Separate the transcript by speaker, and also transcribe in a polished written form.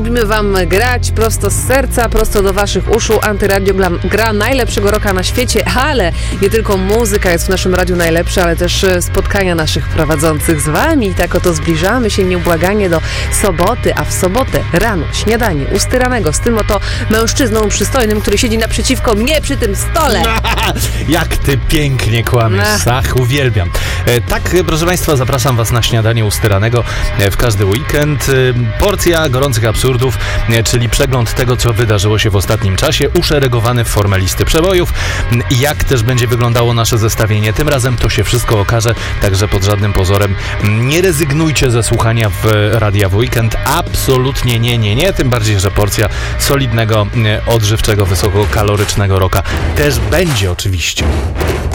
Speaker 1: Lubimy wam grać prosto z serca, prosto do waszych uszu. Antyradio gra najlepszego rocka na świecie, ale nie tylko muzyka jest w naszym radiu najlepsza, ale też spotkania naszych prowadzących z wami. I tak oto zbliżamy się nieubłaganie do soboty, a w sobotę rano śniadanie ustyranego z tym oto mężczyzną przystojnym, który siedzi naprzeciwko mnie przy tym stole.
Speaker 2: Jak ty pięknie kłamiesz, Sach, uwielbiam. Tak, proszę Państwa, zapraszam Was na śniadanie ustyranego w każdy weekend. Porcja gorących absurdów, czyli przegląd tego, co wydarzyło się w ostatnim czasie, uszeregowany w formę listy przebojów. Jak też będzie wyglądało nasze zestawienie, tym razem to się wszystko okaże, także pod żadnym pozorem nie rezygnujcie ze słuchania w Radia w Weekend. Absolutnie nie, tym bardziej, że porcja solidnego, odżywczego, wysokokalorycznego rocka też będzie oczywiście.